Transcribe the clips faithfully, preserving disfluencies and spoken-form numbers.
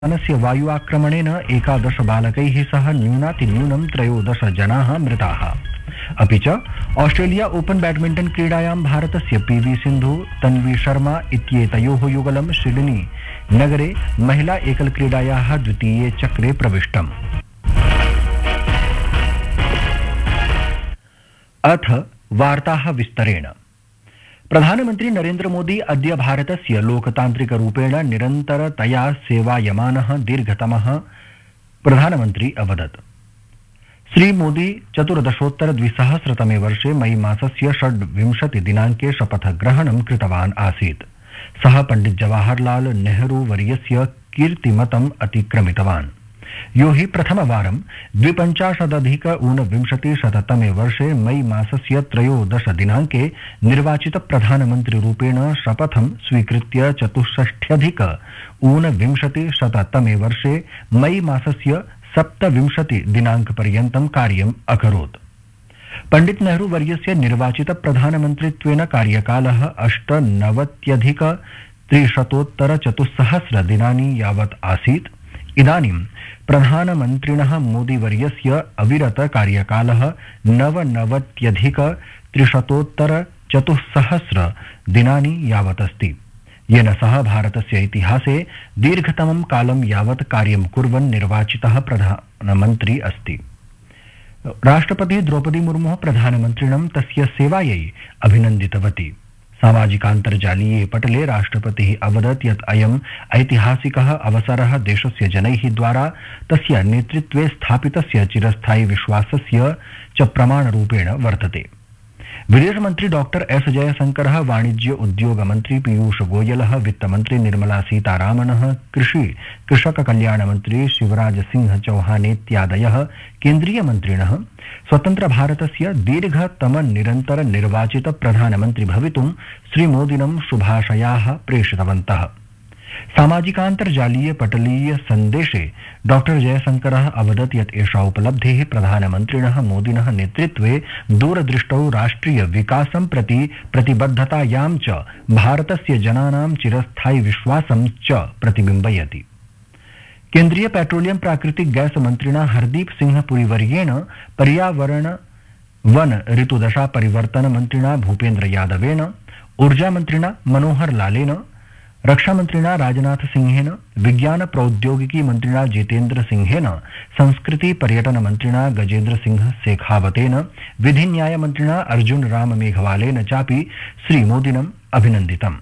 पाकिस्तानस्य वायु आक्रमणेन एकादश बालकैः सह न्यूनातिन्यूनं त्रयोदश जनाः मृताः। अपि च ऑस्ट्रेलिया ओपन बैडमिंटन क्रीडायां भारतस्य पीवी सिन्धु तन्वी शर्मा इत्येतयोः युगलं सिडनी नगरे महिला एकल क्रीडायाः द्वितीये चक्रे प्रविष्टम्। अथ वार्ताः विस्तरेण। प्रधानमंत्री नरेंद्र मोदी अद्य भारतस्य लोकतांत्रिकरूपेण निरन्तरतया सेवायमानः दीर्घतमः प्रधानमन्त्री अवदत्। श्री मोदी चतुर्दशोत्तर द्विसहस्रतमे वर्षे मई मासस्य षड्विंशति दिनाङ्के शपथग्रहणं कृतवान् आसीत्। सः पण्डित जवाहरलाल नेहरू वर्यस्य कीर्तिमतम् अतिक्रमितवान्, यो हि प्रथमवारं द्विपञ्चाशदधिक ऊनविंशतिशततमे वर्षे मई मासस्य त्रयोदश दिनाङ्के निर्वाचित प्रधानमन्त्रिरूपेण शपथं स्वीकृत्य चतुष्षष्ट्यधिक ऊनविंशतिशततमे वर्षे मई मासस्य सप्तविंशति दिनाङ्कपर्यन्तं कार्यम् अकरोत्। पण्डित नेहरू वर्यस्य निर्वाचित प्रधानमन्त्रित्वेन कार्यकालः अष्टनवत्यधिक त्रिशतोत्तर चतुस्सहस्र दिनानि यावत् आसीत्। इदानीं प्रधानमन्त्रिणः मोदीवर्यस्य अविरत कार्यकालः नवनवत्यधिक त्रिशतोत्तर चतुस्सहस्र दिनानि यावत् अस्ति, येन सह भारतस्य इतिहासे दीर्घतमं कालं यावत् कार्यं कुर्वन् निर्वाचितः प्रधानमन्त्री अस्ति। राष्ट्रपतिः द्रौपदी मुर्मुः प्रधानमन्त्रिणं तस्य सेवायै अभिनन्दितवती। सामाजिकान्तर्जालीये पटले राष्ट्रपतिः अवदत् यत् अयम् ऐतिहासिकः अवसरः देशस्य जनैः द्वारा तस्य नेतृत्वे स्थापितस्य चिरस्थायी विश्वासस्य च प्रमाणरूपेण वर्तते। विदेशमन्त्री डॉक्टर एस जयशंकरः, वाणिज्य उद्योग मंत्री पीयूष गोयलः, वित्तमन्त्री निर्मला सीतारामनः, कृषि कृषक कल्याण मंत्री शिवराज सिंह चौहानेत्यादयः केन्द्रीयमन्त्रिणः स्वतन्त्र भारतस्य दीर्घतम निरन्तर निर्वाचित प्रधानमन्त्री भवितुं श्रीमोदिनं शुभाशयाः प्रेषितवन्तः। सामाजिकान्तर्जालीय पटलीय सन्देशे डॉक्टर जयशंकरः अवदत् यत् एषा उपलब्धिः प्रधानमन्त्रिणः मोदिनः नेतृत्वे दूरदृष्टौ राष्ट्रिय विकासं प्रति प्रतिबद्धतायां च भारतस्य जनानां चिरस्थायी विश्वासं च प्रतिबिम्बयति। केन्द्रीय पेट्रोलियम प्राकृतिक गैस मन्त्रिणा हरदीप सिंह पुरीवर्येण, पर्यावरण वन ऋतुदशा परिवर्तन मन्त्रिणा भूपेन्द्र यादवेन, ऊर्जा मन्त्रिणा मनोहर लालेन, रक्षामन्त्रिणा राजनाथ सिंहेन, विज्ञान प्रौद्योगिकी मन्त्रिणा जितेन्द्र सिंहेन, संस्कृति पर्यटन मन्त्रिणा गजेन्द्र सिंह शेखावतेन, विधि न्याय मन्त्रिणा अर्जुन राम मेघवालेन चापि श्रीमोदिनम् अभिनन्दितम्।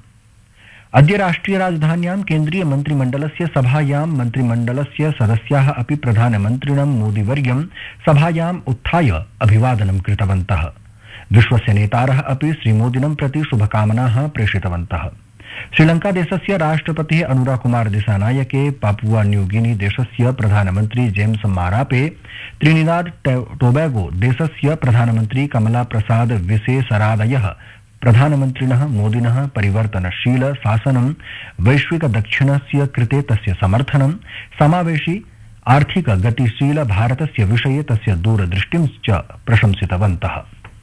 अद्य राष्ट्रिय राजधान्यां केन्द्रीय मन्त्रिमण्डलस्य सभायां मन्त्रिमण्डलस्य सदस्याः अपि प्रधानमन्त्रिणं मोदीवर्यं सभायाम् उत्थाय अभिवादनं कृतवन्तः। विश्वस्य नेतारः अपि श्रीमोदिनं प्रति शुभकामनाः प्रेषितवन्तः। श्रीलंका देशस्य राष्ट्रपतिः अनुरा कुमार दिसानायके, पापुआ न्यूगिनी देशस्य प्रधानमन्त्री जेम्स मारापे, त्रिनिदाद टोबैगो देशस्य प्रधानमन्त्री कमला प्रसाद विशेषरादयः प्रधानमन्त्रिणः मोदिनः परिवर्तनशील शासनं, वैश्विक दक्षिणस्य कृते तस्य समर्थनं, समावेशी आर्थिक गतिशील भारतस्य विषये तस्य दूरदृष्टिं च प्रशंसितवन्तः।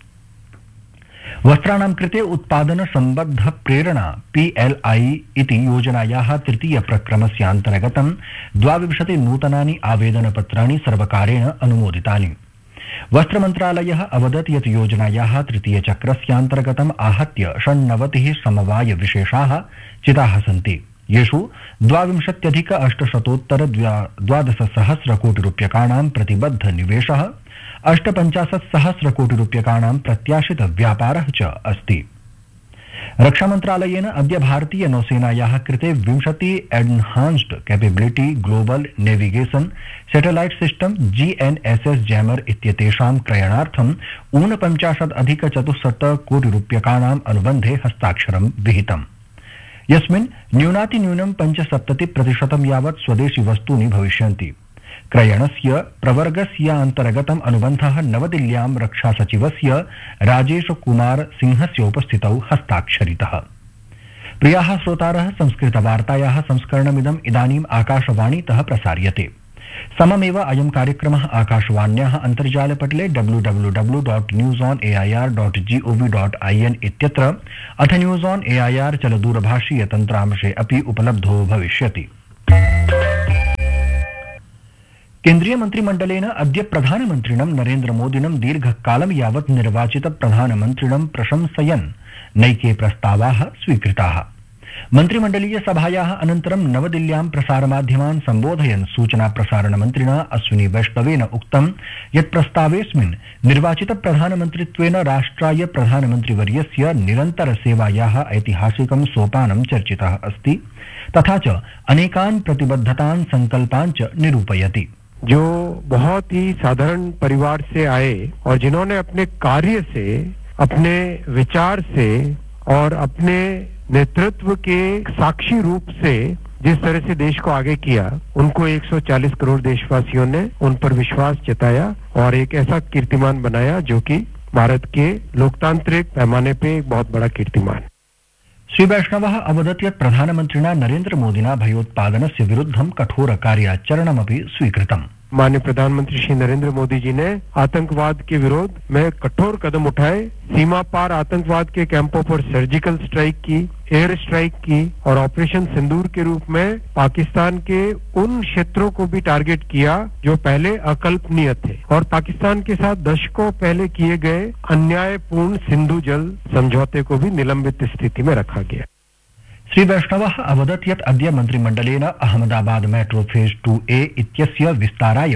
वस्त्राणां कृते उत्पादन संबद्ध प्रेरणा पीएलआई इति योजनायाः तृतीय प्रक्रमस्य अन्तर्गतं द्वाविंशति नूतनानि आवेदनपत्राणि सर्वकारेण अनुमोदितानि। वस्त्रमन्त्रालयः अवदत् यत् योजनायाः तृतीय चक्रस्यान्तर्गतम् आहत्य षण्णवतिः समवाय विशेषाः चिताः सन्ति, येषु द्वाविंशत्यधिक अष्टशतोत्तर द्वादशसहस्र कोटि रूप्यकाणां प्रतिबद्ध निवेशः, अष्टपञ्चाशत् सहस्र कोटि रूप्यकाणां प्रत्याशित व्यापारः च अस्ति। रक्षामन्त्रालयेन अद्य भारतीय नौसेनायाः कृते विंशति एन्हान्स्ड capability global navigation satellite system GNSS jammer इत्येतेषां क्रयणार्थम् ऊनपञ्चाशत् अधिक चतुश्शत कोटि रूप्यकाणाम् अनुबन्धे हस्ताक्षरं विहितम्, यस्मिन् न्यूनातिन्यूनं पञ्चसप्तति प्रतिशतं यावत् स्वदेशी वस्तूनि भविष्यन्ति। क्रयणस्य प्रवर्गस्य अन्तर्गतम् अनुबन्धः नवदिल्ल्यां रक्षासचिवस्य राजेश कुमार सिंहस्य उपस्थितौ हस्ताक्षरितः। प्रियाः श्रोतारः, संस्कृतवार्तायाः संस्करणमिदम् इदानीम् आकाशवाणीतः प्रसार्यते। सममेव अयं कार्यक्रमः आकाशवाण्याः अन्तर्जालपटले W W W dot news on AIR dot gov dot IN इत्यत्र अथ न्यूज ऑन एआईआर चलदूरभाषीय तन्त्रांशे अपि उपलब्धो भविष्यति। केन्द्रीय मन्त्रिमण्डलेन अद्य प्रधानमन्त्रिणं नरेन्द्र मोदिनं दीर्घकालं यावत् निर्वाचित प्रधानमन्त्रिणं प्रशंसयन् नैके प्रस्तावाः स्वीकृताः। मन्त्रिमण्डलीय सभायाः अनन्तरं नवदिल्ल्यां प्रसारमाध्यमान् सम्बोधयन् सूचना प्रसारण मन्त्रिणा अश्विनी वैष्णवेन उक्तं यत् प्रस्तावेऽस्मिन् निर्वाचित प्रधानमन्त्रित्वेन राष्ट्राय प्रधानमन्त्रिवर्यस्य निरन्तर सेवायाः ऐतिहासिकं सोपानं चर्चितः अस्ति तथा च अनेकान् प्रतिबद्धतान् संकल्पान् च निरूपयति। जो बहुत ही साधारण परिवार से आए और जिन्होंने अपने कार्य से, अपने विचार से और अपने नेतृत्व के साक्षी रूप से जिस तरह से देश को आगे किया, उनको एक सौ चालीस करोड़ देशवासियों ने उन पर विश्वास जताया और एक ऐसा कीर्तिमान बनाया जो कि भारत के लोकतांत्रिक पैमाने पे एक बहुत बड़ा कीर्तिमान। श्री वैष्णवः अवदत् यत् प्रधानमन्त्रिणा नरेन्द्र मोदिना भयोत्पादनस्य विरुद्धं कठोर कार्याचरणमपि स्वीकृतम्। माननीय प्रधानमंत्री श्री नरेंद्र मोदी जी ने आतंकवाद के विरोध में कठोर कदम उठाए, सीमा पार आतंकवाद के कैंपों पर सर्जिकल स्ट्राइक की, एयर स्ट्राइक की और ऑपरेशन सिंदूर के रूप में पाकिस्तान के उन क्षेत्रों को भी टारगेट किया जो पहले अकल्पनीय थे और पाकिस्तान के साथ दशकों पहले किए गए अन्यायपूर्ण सिंधु जल समझौते को भी निलंबित स्थिति में रखा गया। श्री वैष्णवः अवदत् यत् अद्य मन्त्रिमण्डलेन अहमदाबाद मेट्रो फेज टू ए इत्यस्य विस्ताराय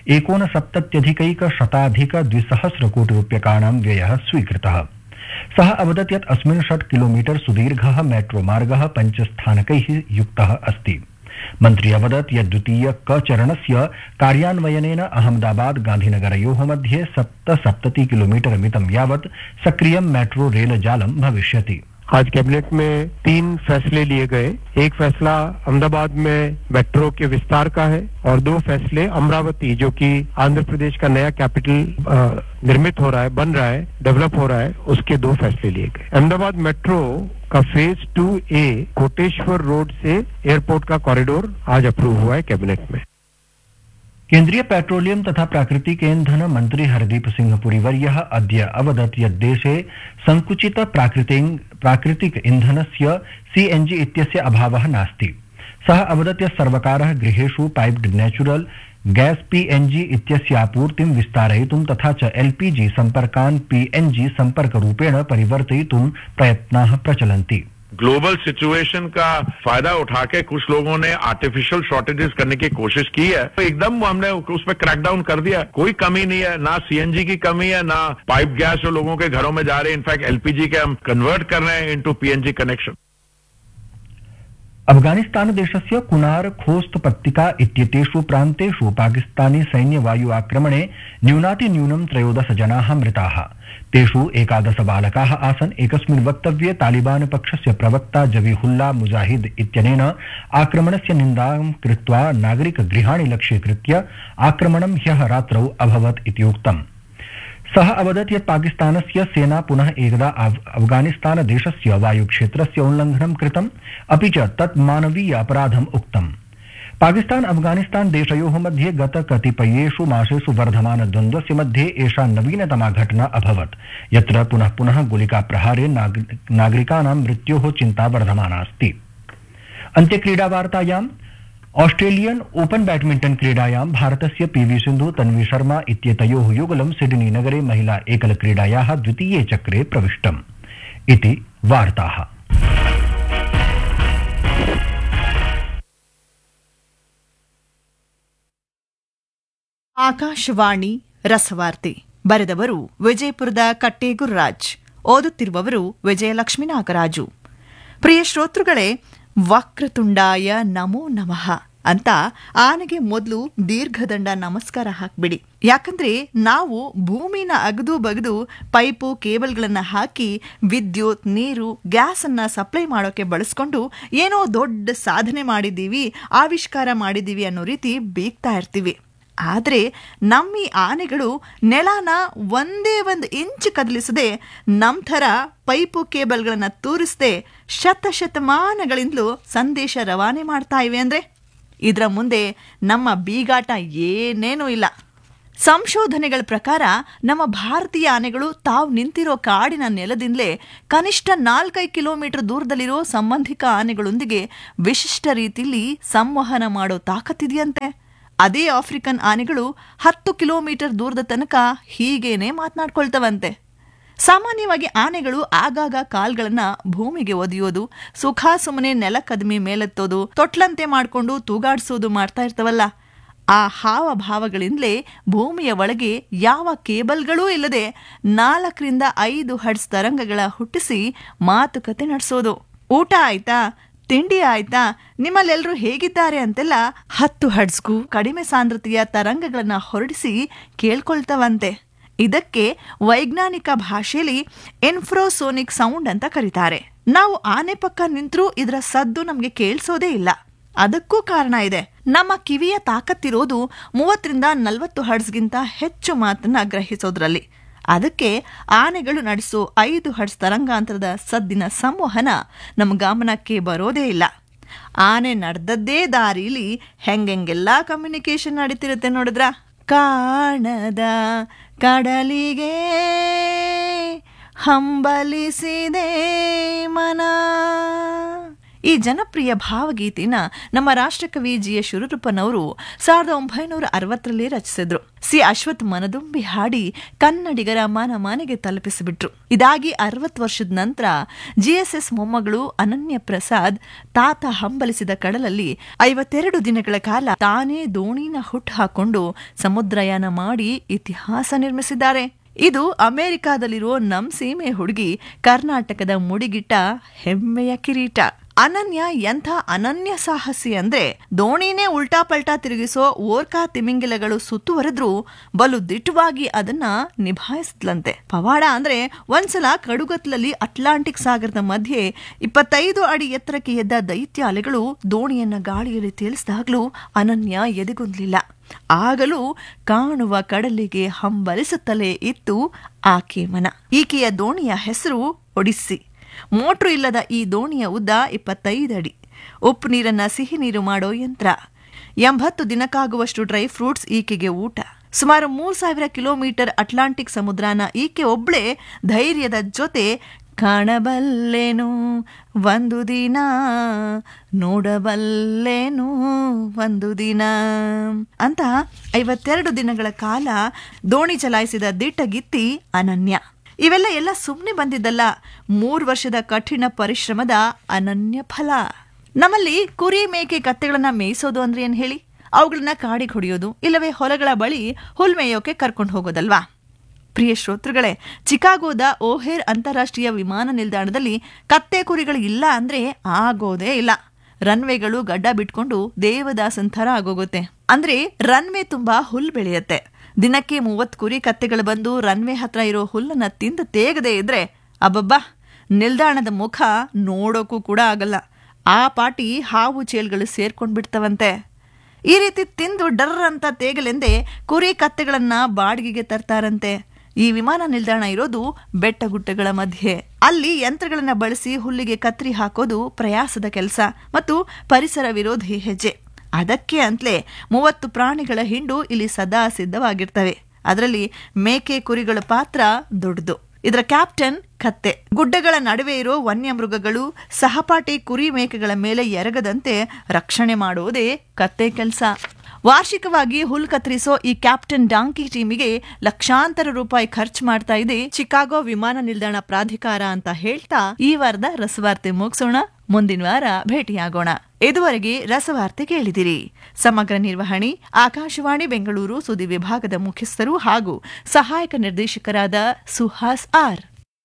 एकोनसप्तत्यधिकैकशताधिक द्विसहस्र कोटि रूप्यकाणां व्ययः स्वीकृतः। सः अवदत् यत् अस्मिन् षट् किलोमीटर सुदीर्घः मेट्रो मार्गः पञ्चस्थानकैः युक्तः अस्ति। मन्त्री अवदत् यत् द्वितीय क चरणस्य कार्यान्वयनेन अहमदाबाद गांधीनगरयोः मध्ये सप्तसप्तति किलोमीटर मितं यावत् सक्रियं मेट्रो रेल जालं भविष्यति। आज कैबिनेट में तीन फैसले लिए गए। एक फैसला अहमदाबाद में मेट्रो के विस्तार का है और दो फैसले अमरावती, जो कि आंध्र प्रदेश का नया कैपिटल निर्मित हो रहा है, बन रहा है, डेवलप हो रहा है, उसके दो फैसले लिए गए। अहमदाबाद मेट्रो का फेज टू ए कोटेश्वर रोड से एयरपोर्ट का कॉरिडोर आज अप्रूव हुआ है कैबिनेट में। केन्द्रीय पेट्रोलियम तथा प्राकृतिक ईंधन मंत्री हरदीप सिंह पुरी वर्यः अद्य अवदत् यत् देशे संकुचित प्राकृतिक ईंधनस्य सीएनजी इत्यस्य अभावः नास्ति। सः अवदत् यत् सर्वकारः गृहेषु पाइप्ड नेचुरल गैस पीएनजी इत्यस्य आपूर्तिं विस्तारयितुं तथा च एलपीजी संपर्कान् पीएनजी संपर्करूपेण परिवर्तयितुं प्रयत्नाः प्रचलन्ति। ग्लोबल सिचुएशन का फायदा उठा के कुछ लोगों ने आर्टिफिशियल शॉर्टेजेस करने की कोशिश की है, तो एकदम हमने उस पर क्रैकडाउन कर दिया। कोई कमी नहीं है, ना सीएनजी की कमी है, ना पाइप गैस जो लोगों के घरों में जा रहे हैं। इनफैक्ट एलपीजी के हम कन्वर्ट कर रहे हैं इनटू पीएनजी कनेक्शन। अफगानिस्तान देशस्य कुनार खोस्त पत्तिका इत्येतेषु प्रान्तेषु पाकिस्तानी सैन्य वायु आक्रमणे न्यूनातिन्यूनं त्रयोदश जनाः मृताः। तेषु एकादश बालकाः आसन्। एकस्मिन् वक्तव्ये तालिबान पक्षस्य प्रवक्ता जबीहुल्ला मुजाहिद इत्यनेन आक्रमणस्य निन्दां कृत्वा नागरिकगृहाणि लक्ष्यीकृत्य आक्रमणं ह्यः रात्रौ अभवत् इति उक्तम्। सः अवदत् यत् पाकिस्तानस्य सेना पुनः एकदा अफगानिस्तान देशस्य वायुक्षेत्रस्य उल्लङ्घनं कृतम्, अपि च तत् मानवीय अपराधम् उक्तम्। पाकिस्तान अफगानिस्तान देशयोः मध्ये गत कतिपयेषु मासेषु वर्धमानद्वन्द्वस्य मध्ये एषा नवीनतमा घटना अभवत्, यत्र पुनः पुनः गोलिकाप्रहारे नागरिकाणां मृत्योः चिन्ता वर्धमाना अस्ति। अन्त्यक्रीडावार्तायाम् ऑस्ट्रेलियन ओपन बैडमिंटन क्रीडायां भारतस्य पीवी सिन्धु तन्वी शर्मा इत्येतयोः युगलं सिडनी नगरे महिला एकल क्रीडायाः द्वितीये चक्रे प्रविष्टम् इति वार्ताः। ಆಕಾಶವಾಣಿ ರಸವಾರ್ತೆ ಬರೆದವರು ವಿಜಯಪುರದ ಕಟ್ಟೇಗುರ್ರಾಜ್, ಓದುತ್ತಿರುವವರು ವಿಜಯಲಕ್ಷ್ಮೀ ನಾಗರಾಜು. ಪ್ರಿಯ ಶ್ರೋತೃಗಳೇ, ವಕ್ರತುಂಡಾಯ ನಮೋ ನಮಃ ಅಂತ ಆನೆಗೆ ಮೊದಲು ದೀರ್ಘದಂಡ ನಮಸ್ಕಾರ ಹಾಕ್ಬಿಡಿ. ಯಾಕಂದ್ರೆ ನಾವು ಭೂಮಿನ ಅಗದು ಬಗದು ಪೈಪು ಕೇಬಲ್ಗಳನ್ನ ಹಾಕಿ ವಿದ್ಯುತ್, ನೀರು, ಗ್ಯಾಸ್ ಅನ್ನ ಸಪ್ಲೈ ಮಾಡೋಕೆ ಬಳಸ್ಕೊಂಡು ಏನೋ ದೊಡ್ಡ ಸಾಧನೆ ಮಾಡಿದ್ದೀವಿ, ಆವಿಷ್ಕಾರ ಮಾಡಿದ್ದೀವಿ ಅನ್ನೋ ರೀತಿ ಬೀಗ್ತಾ ಇರ್ತೀವಿ. ಆದರೆ ನಮ್ಮ ಈ ಆನೆಗಳು ನೆಲನ ಒಂದೇ ಒಂದು ಇಂಚ್ ಕದಲಿಸದೆ ನಮ್ಮ ಥರ ಪೈಪು ಕೇಬಲ್ಗಳನ್ನು ತೂರಿಸದೆ ಶತಶತಮಾನಗಳಿಂದಲೂ ಸಂದೇಶ ರವಾನೆ ಮಾಡ್ತಾ ಇವೆ ಅಂದರೆ ಇದರ ಮುಂದೆ ನಮ್ಮ ಬೀಗಾಟ ಏನೇನೂ ಇಲ್ಲ. ಸಂಶೋಧನೆಗಳ ಪ್ರಕಾರ ನಮ್ಮ ಭಾರತೀಯ ಆನೆಗಳು ತಾವು ನಿಂತಿರೋ ಕಾಡಿನ ನೆಲದಿಂದಲೇ ಕನಿಷ್ಠ ನಾಲ್ಕೈದು ಕಿಲೋಮೀಟರ್ ದೂರದಲ್ಲಿರೋ ಸಂಬಂಧಿಕ ಆನೆಗಳೊಂದಿಗೆ ವಿಶಿಷ್ಟ ರೀತಿಯಲ್ಲಿ ಸಂವಹನ ಮಾಡೋ ತಾಕತ್ತಿದೆಯಂತೆ. ಅದೇ ಆಫ್ರಿಕನ್ ಆನೆಗಳು ಹತ್ತು ಕಿಲೋಮೀಟರ್ ದೂರದ ತನಕ ಹೀಗೇನೆ ಮಾತನಾಡ್ಕೊಳ್ತವಂತೆ. ಸಾಮಾನ್ಯವಾಗಿ ಆನೆಗಳು ಆಗಾಗ ಕಾಲ್ಗಳನ್ನ ಭೂಮಿಗೆ ಒದೆಯೋದು, ಸುಖ ಸುಮ್ಮನೆ ನೆಲ ಕದಮಿ ಮೇಲೆತ್ತೋದು, ತೊಟ್ಲಂತೆ ಮಾಡಿಕೊಂಡು ತೂಗಾಡಿಸೋದು ಮಾಡ್ತಾ ಇರ್ತವಲ್ಲ, ಆ ಹಾವಭಾವಗಳಿಂದಲೇ ಭೂಮಿಯ ಒಳಗೆ ಯಾವ ಕೇಬಲ್ಗಳೂ ಇಲ್ಲದೆ ನಾಲ್ಕರಿಂದ ಐದು ಹರ್ಟ್ಜ್ ತರಂಗಗಳ ಹುಟ್ಟಿಸಿ ಮಾತುಕತೆ ನಡೆಸೋದು. ಊಟ ಆಯ್ತಾ, ತಿಂಡಿ ಆಯ್ತಾ, ನಿಮ್ಮಲ್ಲೆಲ್ಲರೂ ಹೇಗಿದ್ದಾರೆ ಅಂತೆಲ್ಲ ಹತ್ತು ಹರ್ಟ್ಜ್ಗೂ ಕಡಿಮೆ ಸಾಂದ್ರತೆಯ ತರಂಗಗಳನ್ನ ಹೊರಡಿಸಿ ಕೇಳ್ಕೊಳ್ತವಂತೆ. ಇದಕ್ಕೆ ವೈಜ್ಞಾನಿಕ ಭಾಷೆಯಲ್ಲಿ ಇನ್ಫ್ರೋಸೋನಿಕ್ ಸೌಂಡ್ ಅಂತ ಕರೀತಾರೆ. ನಾವು ಆನೆ ಪಕ್ಕ ನಿಂತರೂ ಇದರ ಸದ್ದು ನಮಗೆ ಕೇಳಿಸೋದೇ ಇಲ್ಲ. ಅದಕ್ಕೂ ಕಾರಣ ಇದೆ. ನಮ್ಮ ಕಿವಿಯ ತಾಕತ್ತಿರೋದು ಮೂವತ್ತರಿಂದ ನಲವತ್ತು ಹರ್ಟ್ಜ್ಗಿಂತ ಹೆಚ್ಚು ಮಾತನ್ನ ಗ್ರಹಿಸೋದ್ರಲ್ಲಿ. ಅದಕ್ಕೆ ಆನೆಗಳು ನಡೆಸೋ ಐದು ಹರ್ಟ್ಜ್ ತರಂಗಾಂತರದ ಸದ್ದಿನ ಸಂವಹನ ನಮ್ಮ ಗಮನಕ್ಕೆ ಬರೋದೇ ಇಲ್ಲ. ಆನೆ ನಡೆದದ್ದೇ ದಾರಿಲಿ ಹೆಂಗೆಂಗೆಲ್ಲ ಕಮ್ಯುನಿಕೇಶನ್ ನಡೀತಿರುತ್ತೆ ನೋಡಿದ್ರ. ಕಾಣದ ಕಡಲಿಗೆ ಹಂಬಲಿಸಿದೆ ಮನ. ಈ ಜನಪ್ರಿಯ ಭಾವಗೀತೆನ ನಮ್ಮ ರಾಷ್ಟ್ರಕವಿ ಜಿ ಎಸ್ ಶಿವರುಪ್ಪನವರು ಸಾವಿರದ ಒಂಬೈನೂರ ಅರವತ್ತರಲ್ಲಿ ರಚಿಸಿದ್ರು. ಸಿ ಅಶ್ವಥ್ ಮನದುಂಬಿ ಹಾಡಿ ಕನ್ನಡಿಗರ ಮನ ಮನೆಗೆ ತಲುಪಿಸಿಬಿಟ್ರು. ಇದಾಗಿ ಅರವತ್ತು ವರ್ಷದ ನಂತರ ಜಿಎಸ್ಎಸ್ ಮೊಮ್ಮಗಳು ಅನನ್ಯ ಪ್ರಸಾದ್ ತಾತ ಹಂಬಲಿಸಿದ ಕಡಲಲ್ಲಿ ಐವತ್ತೆರಡು ದಿನಗಳ ಕಾಲ ತಾನೇ ದೋಣಿನ ಹುಟ್ಟು ಹಾಕೊಂಡು ಸಮುದ್ರಯಾನ ಮಾಡಿ ಇತಿಹಾಸ ನಿರ್ಮಿಸಿದ್ದಾರೆ. ಇದು ಅಮೆರಿಕಾದಲ್ಲಿರೋ ನಮ್ ಸೀಮೆ ಹುಡುಗಿ ಕರ್ನಾಟಕದ ಮುಡಿಗಿಟ್ಟ ಹೆಮ್ಮೆಯ ಕಿರೀಟ. ಅನನ್ಯ ಎಂಥ ಅನನ್ಯ ಸಾಹಸಿ ಅಂದ್ರೆ ದೋಣಿನೇ ಉಲ್ಟಾ ಪಲ್ಟಾ ತಿರುಗಿಸೋ ಓರ್ಕಾ ತಿಮಿಂಗಿಲಗಳು ಸುತ್ತುವರೆದ್ರೂ ಬಲು ದಿಟ್ಟವಾಗಿ ಅದನ್ನ ನಿಭಾಯಿಸಿದ್ಲಂತೆ. ಪವಾಡ ಅಂದ್ರೆ ಒಂದ್ಸಲ ಕಡುಗತ್ಲಲ್ಲಿ ಅಟ್ಲಾಂಟಿಕ್ ಸಾಗರದ ಮಧ್ಯೆ ಇಪ್ಪತ್ತೈದು ಅಡಿ ಎತ್ತರಕ್ಕೆ ಎದ್ದ ದೈತ್ಯ ಅಲೆಗಳು ದೋಣಿಯನ್ನ ಗಾಳಿಯಲ್ಲಿ ತೇಲಿಸಿದಾಗ್ಲೂ ಅನನ್ಯ ಎದೆಗುಂದಲಿಲ್ಲ. ಆಗಲೂ ಕಾಣುವ ಕಡಲಿಗೆ ಹಂಬಲಿಸುತ್ತಲೇ ಇತ್ತು ಆಕೆ ಮನ. ಈಕೆಯ ದೋಣಿಯ ಹೆಸರು ಒಡಿಸ್ಸಿ. ಮೋಟ್ರು ಇಲ್ಲದ ಈ ದೋಣಿಯ ಉದ್ದ ಇಪ್ಪತ್ತೈದು ಅಡಿ. ಉಪ್ಪು ನೀರನ್ನ ಸಿಹಿ ನೀರು ಮಾಡೋ ಯಂತ್ರ. ಎಂಬತ್ತು ದಿನಕ್ಕಾಗುವಷ್ಟು ಡ್ರೈ ಫ್ರೂಟ್ಸ್ ಈಕೆಗೆ ಊಟ. ಸುಮಾರು ಮೂರ್ ಸಾವಿರ ಕಿಲೋಮೀಟರ್ ಅಟ್ಲಾಂಟಿಕ್ ಸಮುದ್ರನ ಈಕೆ ಒಬ್ಳೆ ಧೈರ್ಯದ ಜೊತೆ ಕಾಣಬಲ್ಲೇನು ಒಂದು ದಿನ, ನೋಡಬಲ್ಲೇನು ಒಂದು ದಿನ ಅಂತ ಐವತ್ತೆರಡು ದಿನಗಳ ಕಾಲ ದೋಣಿ ಚಲಾಯಿಸಿದ ದಿಟ್ಟಗಿತ್ತಿ ಅನನ್ಯ. ಇವೆಲ್ಲ ಎಲ್ಲ ಸುಮ್ಮನೆ ಬಂದಿದ್ದಲ್ಲ, ಮೂರು ವರ್ಷದ ಕಠಿಣ ಪರಿಶ್ರಮದ ಅನನ್ಯ ಫಲ. ನಮ್ಮಲ್ಲಿ ಕುರಿ ಮೇಕೆ ಕತ್ತೆಗಳನ್ನ ಮೇಯಿಸೋದು ಅಂದ್ರೆ ಏನ್ ಹೇಳಿ? ಅವುಗಳನ್ನ ಕಾಡಿಗೆ ಹೊಡೆಯೋದು, ಇಲ್ಲವೇ ಹೊಲಗಳ ಬಳಿ ಹುಲ್ ಮೇಯೋಕೆ ಕರ್ಕೊಂಡು ಹೋಗೋದಲ್ವಾ? ಪ್ರಿಯ ಶ್ರೋತೃಗಳೇ, ಚಿಕಾಗೋದ ಓಹೇರ್ ಅಂತಾರಾಷ್ಟ್ರೀಯ ವಿಮಾನ ನಿಲ್ದಾಣದಲ್ಲಿ ಕತ್ತೆ ಕುರಿಗಳು ಇಲ್ಲ ಅಂದ್ರೆ ಆಗೋದೇ ಇಲ್ಲ. ರನ್ವೇಗಳು ಗಡ್ಡ ಬಿಟ್ಕೊಂಡು ದೇವದಾಸನ್ ಥರ ಆಗೋಗುತ್ತೆ. ಅಂದ್ರೆ ರನ್ವೇ ತುಂಬಾ ಹುಲ್ ಬೆಳೆಯುತ್ತೆ. ದಿನಕ್ಕೆ ಮೂವತ್ತು ಕುರಿ ಕತ್ತೆಗಳು ಬಂದು ರನ್ವೇ ಹತ್ರ ಇರೋ ಹುಲ್ಲನ್ನ ತಿಂದು ತೇಗದೆ ಇದ್ರೆ ಅಬ್ಬಬ್ಬಾ, ನಿಲ್ದಾಣದ ಮುಖ ನೋಡೋಕ್ಕೂ ಕೂಡ ಆಗಲ್ಲ. ಆ ಪಾಟಿ ಹಾವು ಚೇಲ್ಗಳು ಸೇರ್ಕೊಂಡ್ ಬಿಡ್ತವಂತೆ. ಈ ರೀತಿ ತಿಂದು ಡರ್ ಅಂತ ತೇಗಲೆಂದೇ ಕುರಿ ಕತ್ತೆಗಳನ್ನ ಬಾಡಿಗೆಗೆ ತರ್ತಾರಂತೆ. ಈ ವಿಮಾನ ನಿಲ್ದಾಣ ಇರೋದು ಬೆಟ್ಟ ಗುಡ್ಡಗಳ ಮಧ್ಯೆ. ಅಲ್ಲಿ ಯಂತ್ರಗಳನ್ನ ಬಳಸಿ ಹುಲ್ಲಿಗೆ ಕತ್ರಿ ಹಾಕೋದು ಪ್ರಯಾಸದ ಕೆಲಸ ಮತ್ತು ಪರಿಸರ ವಿರೋಧಿ ಹೆಜ್ಜೆ. ಅದಕ್ಕೆ ಅಂತಲೇ ಮೂವತ್ತು ಪ್ರಾಣಿಗಳ ಹಿಂಡು ಇಲ್ಲಿ ಸದಾ ಸಿದ್ಧವಾಗಿರ್ತವೆ. ಅದರಲ್ಲಿ ಮೇಕೆ ಕುರಿಗಳ ಪಾತ್ರ ದೊಡ್ಡದು. ಇದರ ಕ್ಯಾಪ್ಟನ್ ಕತ್ತೆ. ಗುಡ್ಡಗಳ ನಡುವೆ ಇರೋ ವನ್ಯ ಮೃಗಗಳು ಸಹಪಾಠಿ ಕುರಿ ಮೇಕೆಗಳ ಮೇಲೆ ಎರಗದಂತೆ ರಕ್ಷಣೆ ಮಾಡೋದೇ ಕತ್ತೆ ಕೆಲಸ. ವಾರ್ಷಿಕವಾಗಿ ಹುಲ್ ಕತ್ತರಿಸೋ ಈ ಕ್ಯಾಪ್ಟನ್ ಡಾಂಕಿ ಟೀಮಿಗೆ ಲಕ್ಷಾಂತರ ರೂಪಾಯಿ ಖರ್ಚು ಮಾಡ್ತಾ ಇದೆ ಚಿಕಾಗೋ ವಿಮಾನ ನಿಲ್ದಾಣ ಪ್ರಾಧಿಕಾರ ಅಂತ ಹೇಳ್ತಾ ಈ ವಾರದ ರಸವಾರ್ತೆ ಮುಗಿಸೋಣ. ಮುಂದಿನ ವಾರ ಭೇಟಿಯಾಗೋಣ. ಇದುವರೆಗೆ ರಸವಾರ್ತೆ ಕೇಳಿದಿರಿ. ಸಮಗ್ರ ನಿರ್ವಹಣೆ ಆಕಾಶವಾಣಿ ಬೆಂಗಳೂರು ಸುದ್ದಿ ವಿಭಾಗದ ಮುಖ್ಯಸ್ಥರು ಹಾಗೂ ಸಹಾಯಕ ನಿರ್ದೇಶಕರಾದ ಸುಹಾಸ್ ಆರ್.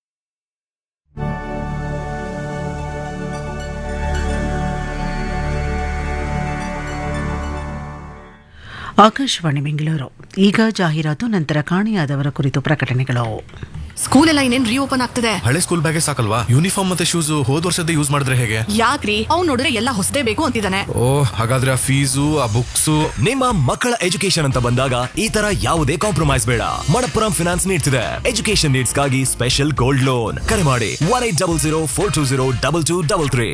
ಆಕಾಶವಾಣಿ ಬೆಂಗಳೂರು. ಈಗ ಜಾಹೀರಾತು, ನಂತರ ಕಾಣೆಯಾದವರ ಕುರಿತು ಪ್ರಕಟಣೆಗಳು. ಸ್ಕೂಲ್ ಎಲ್ಲ ಇನ್ನೇನ್ ರೀಓಪನ್ ಆಗ್ತದೆ. ಹಳೆ ಸ್ಕೂಲ್ ಬ್ಯಾಗೇ ಸಾಕಲ್ವಾ? ಯೂನಿಫಾರ್ಮ್ ಮತ್ತೆ ಶೂಸ್ ಹೋದ್ ವರ್ಷದ ಯೂಸ್ ಮಾಡಿದ್ರೆ ಹೇಗೆ? ಯಾಕ್ರಿ, ಅವ್ನು ನೋಡಿದ್ರೆ ಎಲ್ಲ ಹೊಸದೇ ಬೇಕು ಅಂತಿದ್ದಾನೆ. ಓ, ಹಾಗಾದ್ರೆ ಆ ಫೀಸು ಆ ಬುಕ್ಸು. ನಿಮ್ಮ ಮಕ್ಕಳ ಎಜುಕೇಶನ್ ಅಂತ ಬಂದಾಗ ಈ ತರ ಯಾವುದೇ ಕಾಂಪ್ರಮೈಸ್ ಬೇಡ. ಮಣಪ್ಪುರಂ ಫಿನಾನ್ಸ್ ನೀಡ್ತಿದೆ ಎಜುಕೇಶನ್ ನೀಡ್ಸ್ ಗಾಗಿ ಸ್ಪೆಷಲ್ ಗೋಲ್ಡ್ ಲೋನ್. ಕರೆ ಮಾಡಿ one eight double zero four two zero double two double three.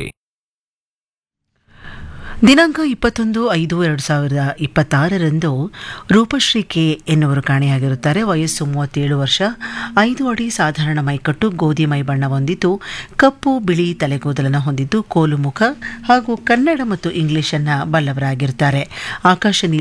ದಿನಾಂಕ ಇಪ್ಪತ್ತೊಂದು ಐದು ಎರಡು ಸಾವಿರದ ಇಪ್ಪತ್ತಾರರಂದು ರೂಪಶ್ರೀ ಕೆ ಎನ್ನುವರು ಕಾಣೆಯಾಗಿರುತ್ತಾರೆ. ವಯಸ್ಸು ಮೂವತ್ತೇಳು ವರ್ಷ, ಐದು ಅಡಿ ಸಾಧಾರಣ ಮೈಕಟ್ಟು, ಗೋಧಿ ಮೈ ಬಣ್ಣ ಹೊಂದಿದ್ದು ಕಪ್ಪು ಬಿಳಿ ತಲೆಗೂದಲನ್ನು ಹೊಂದಿದ್ದು ಕೋಲು ಮುಖ ಹಾಗೂ ಕನ್ನಡ ಮತ್ತು ಇಂಗ್ಲಿಷನ್ನು ಬಲ್ಲವರಾಗಿರುತ್ತಾರೆ. ಆಕಾಶ